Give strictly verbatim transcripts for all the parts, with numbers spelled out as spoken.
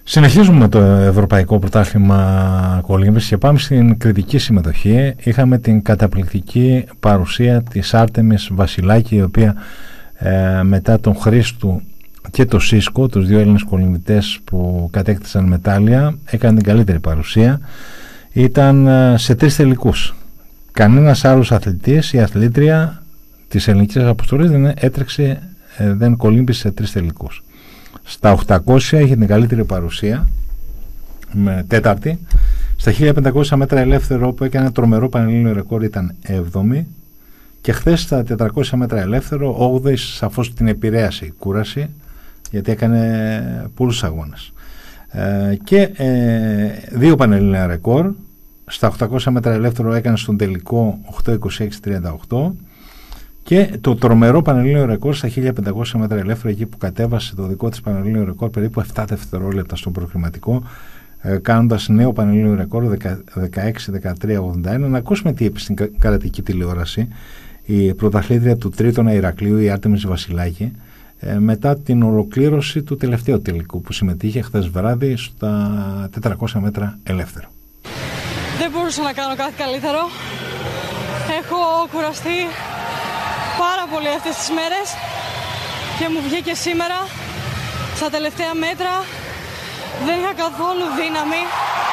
Συνεχίζουμε με το Ευρωπαϊκό Πρωτάθλημα Κολύμβησης και πάμε στην κριτική συμμετοχή. Είχαμε την καταπληκτική παρουσία της Άρτεμις Βασιλάκη, η οποία ε, μετά τον Χρήστου και το Σίσκο, τους δύο Έλληνες κολυμβητές που κατέκτησαν μετάλλια, έκανε την καλύτερη παρουσία. Ήταν ε, σε τρεις τελικούς. Κανένας άλλος αθλητής ή αθλήτρια της ελληνικής αποστολής δεν έτρεξε, ε, δεν κολύμπησε σε τρεις τελικούς. Στα οκτακόσια είχε την καλύτερη παρουσία, με τέταρτη. Στα χίλια πεντακόσια μέτρα ελεύθερο, που έκανε ένα τρομερό πανελλήνιο ρεκόρ, ήταν έβδομη. Και χθες στα τετρακόσια μέτρα ελεύθερο, όγδοη, σαφώς την επηρέασε η κούραση, γιατί έκανε πολλούς αγώνες. Ε, και ε, δύο πανελλήνια ρεκόρ. Στα οκτακόσια μέτρα ελεύθερο έκανε στον τελικό οκτώ είκοσι έξι τριάντα οκτώ. Και το τρομερό πανελλήνιο ρεκόρ στα χίλια πεντακόσια μέτρα ελεύθερο, εκεί που κατέβασε το δικό της πανελλήνιο ρεκόρ περίπου επτά δευτερόλεπτα στο προκριματικό, ε, κάνοντας νέο πανελλήνιο ρεκόρ δεκαέξι δεκατρία ογδόντα ένα. Να ακούσουμε τι είπε στην κρατική τηλεόραση η πρωταθλήτρια του Τρίτονα Ηρακλείου, η Άρτεμις Βασιλάκη, ε, μετά την ολοκλήρωση του τελευταίου τελικού που συμμετείχε χθες βράδυ στα τετρακόσια μέτρα ελεύθερο. Δεν μπορούσα να κάνω κάτι καλύτερο. Έχω κουραστεί πάρα πολύ αυτές τις μέρες και μου βγήκε σήμερα στα τελευταία μέτρα. Δεν είχα καθόλου δύναμη.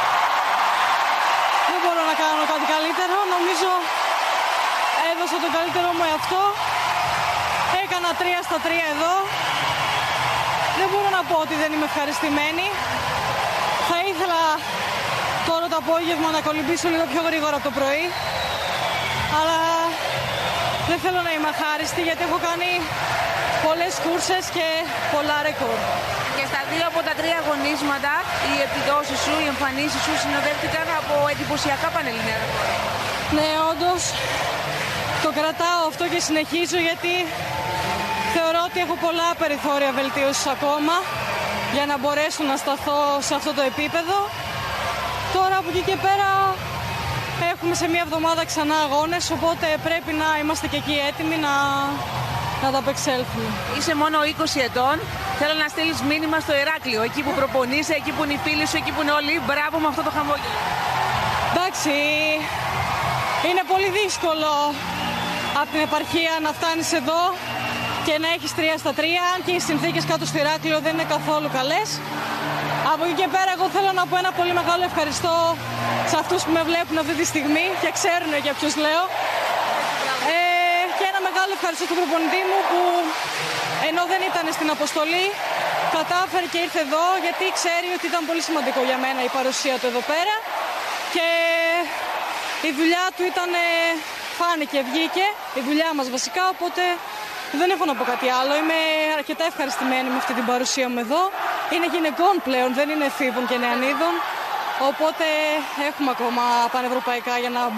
Δεν μπορώ να κάνω κάτι καλύτερο. Νομίζω έδωσα το καλύτερό μου εαυτό. Έκανα τρία στα τρία εδώ. Δεν μπορώ να πω ότι δεν είμαι ευχαριστημένη. Θα ήθελα τώρα το απόγευμα να κολυμπήσω λίγο πιο γρήγορα το πρωί. Αλλά δεν θέλω να είμαι αχάριστη, γιατί έχω κάνει πολλές κούρσες και πολλά ρεκόρ. Και στα δύο από τα τρία αγωνίσματα οι επιδόσεις σου, οι εμφανίσεις σου συνοδεύτηκαν από εντυπωσιακά πανελλήνια ρεκόρ. Ναι, όντως το κρατάω αυτό και συνεχίζω, γιατί θεωρώ ότι έχω πολλά περιθώρια βελτίωσης ακόμα για να μπορέσω να σταθώ σε αυτό το επίπεδο. Τώρα από εκεί και πέρα έχουμε σε μία εβδομάδα ξανά αγώνες, οπότε πρέπει να είμαστε και εκεί έτοιμοι να, να τα απεξέλθουμε. Είσαι μόνο είκοσι ετών. Θέλω να στείλεις μήνυμα στο Ηράκλειο, εκεί που προπονείσαι, εκεί που είναι οι φίλοι σου, εκεί που είναι όλοι. Μπράβο με αυτό το χαμόγελο. Εντάξει, είναι πολύ δύσκολο από την επαρχία να φτάνεις εδώ και να έχεις τρία στα τρία, αν και οι συνθήκες κάτω στο Ηράκλειο δεν είναι καθόλου καλές. Από εκεί και πέρα εγώ θέλω να πω ένα πολύ μεγάλο ευχαριστώ σε αυτούς που με βλέπουν αυτή τη στιγμή και ξέρουν για ποιους λέω. Ε, και ένα μεγάλο ευχαριστώ στον προπονητή μου που, ενώ δεν ήταν στην αποστολή, κατάφερε και ήρθε εδώ, γιατί ξέρει ότι ήταν πολύ σημαντικό για μένα η παρουσία του εδώ πέρα. Και η δουλειά του ήταν, φάνηκε, βγήκε, η δουλειά μας βασικά, οπότε δεν έχω να πω κάτι άλλο. Είμαι αρκετά ευχαριστημένη με αυτή την παρουσία μου εδώ. Είναι γυναικών πλέον, δεν είναι εφήβων και νεανίδων. Οπότε έχουμε ακόμα πανευρωπαϊκά για να